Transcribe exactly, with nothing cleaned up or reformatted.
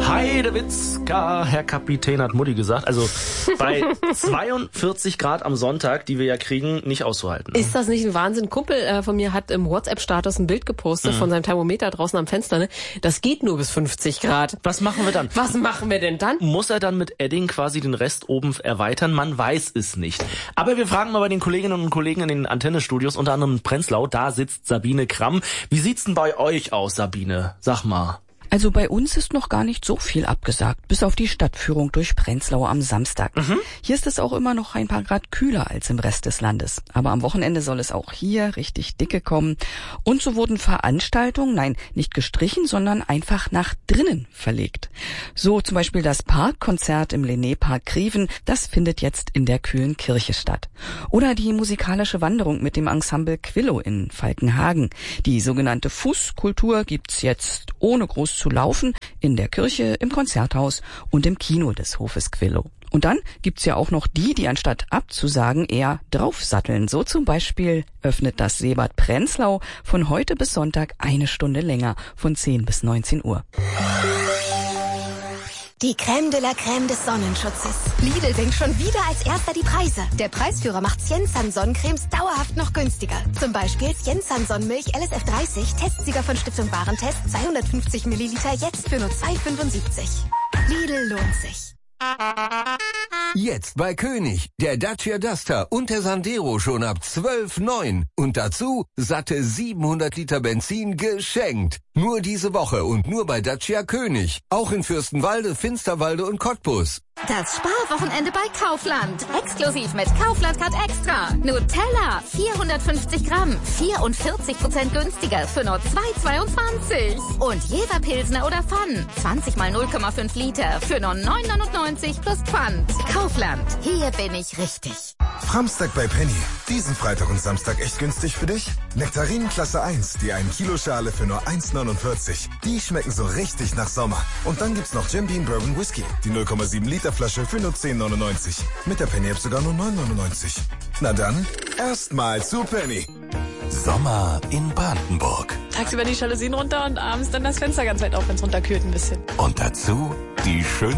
Heidewitzka, Herr Kapitän, hat Mutti gesagt. Also bei zweiundvierzig Grad am Sonntag, die wir ja kriegen, nicht auszuhalten. Ist das nicht ein Wahnsinn? Kumpel äh, von mir hat im WhatsApp-Status ein Bild gepostet mhm. von seinem Thermometer draußen am Fenster. Ne? Das geht nur bis fünfzig Grad. Was machen wir dann? Was machen wir denn dann? Muss er dann mit Edding quasi den Rest oben erweitern? Man weiß es nicht. Aber wir fragen mal bei den Kolleginnen und Kollegen in den Antennestudios, unter anderem in Prenzlau. Da sitzt Sabine Kramm. Wie sieht's denn bei euch aus, Sabine? Sag mal. Also bei uns ist noch gar nicht so viel abgesagt, bis auf die Stadtführung durch Prenzlau am Samstag. Mhm. Hier ist es auch immer noch ein paar Grad kühler als im Rest des Landes. Aber am Wochenende soll es auch hier richtig dicke kommen. Und so wurden Veranstaltungen, nein, nicht gestrichen, sondern einfach nach drinnen verlegt. So zum Beispiel das Parkkonzert im Lenné-Park Greven, das findet jetzt in der kühlen Kirche statt. Oder die musikalische Wanderung mit dem Ensemble Quillo in Falkenhagen. Die sogenannte Fußkultur gibt's jetzt ohne groß zu laufen, in der Kirche, im Konzerthaus und im Kino des Hofes Quillo. Und dann gibt's ja auch noch die, die anstatt abzusagen eher draufsatteln. So zum Beispiel öffnet das Seebad Prenzlau von heute bis Sonntag eine Stunde länger, von zehn bis neunzehn Uhr. Die Crème de la Crème des Sonnenschutzes. Lidl senkt schon wieder als erster die Preise. Der Preisführer macht Ciensan Sonnencremes dauerhaft noch günstiger. Zum Beispiel Ciensan Sonnenmilch L S F dreißig, Testsieger von Stiftung Warentest, zweihundertfünfzig Milliliter, jetzt für nur zwei Euro fünfundsiebzig. Lidl lohnt sich. Jetzt bei König, der Dacia Duster und der Sandero schon ab zwölf Komma neun. Und dazu satte siebenhundert Liter Benzin geschenkt. Nur diese Woche und nur bei Dacia König. Auch in Fürstenwalde, Finsterwalde und Cottbus. Das Sparwochenende bei Kaufland. Exklusiv mit Kaufland Card Extra. Nutella, vierhundertfünfzig Gramm, vierundvierzig Prozent günstiger für nur zwei Euro zweiundzwanzig. Und Jever Pilsner oder Pfann, zwanzig mal null Komma fünf Liter für nur neun Euro neunundneunzig plus Pfand. Kaufland, hier bin ich richtig. Framstag bei Penny. Diesen Freitag und Samstag echt günstig für dich? Nektarinen Klasse eins, die ein Kilo Schale für nur eins Euro neunundvierzig. Die schmecken so richtig nach Sommer. Und dann gibt's noch Jim Beam Bourbon Whisky, die null Komma sieben Liter Flasche für nur zehn Euro neunundneunzig. Mit der Penny App sogar nur neun Euro neunundneunzig. Na dann, erstmal zu Penny. Sommer in Brandenburg. Tagsüber die Jalousien runter und abends dann das Fenster ganz weit auf, wenn es runterkühlt ein bisschen. Und dazu die schöne